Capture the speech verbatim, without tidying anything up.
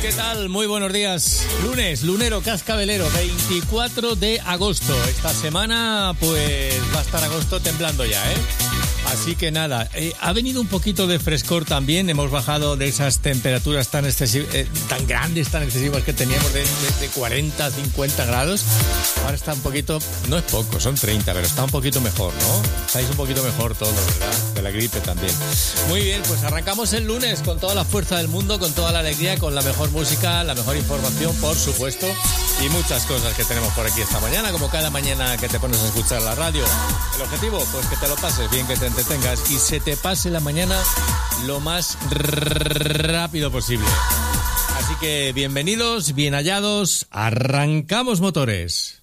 ¿Qué tal? Muy buenos días. Lunes, lunero, cascabelero, veinticuatro de agosto. Esta semana, pues, va a estar agosto temblando ya, ¿eh? Así que nada, eh, ha venido un poquito de frescor también. Hemos bajado de esas temperaturas tan excesivas, eh, tan grandes, tan excesivas que teníamos de, de, de cuarenta, cincuenta grados. Ahora está un poquito, no es poco, son treinta, pero está un poquito mejor, ¿no? Estáis un poquito mejor todos, ¿verdad? De la gripe también. Muy bien, pues arrancamos el lunes con toda la fuerza del mundo, con toda la alegría, con la mejor música, la mejor información, por supuesto, y muchas cosas que tenemos por aquí esta mañana, como cada mañana que te pones a escuchar la radio. El objetivo, pues que te lo pases bien, que te entretengas y se te pase la mañana lo más rápido posible. Así que bienvenidos, bien hallados, arrancamos motores.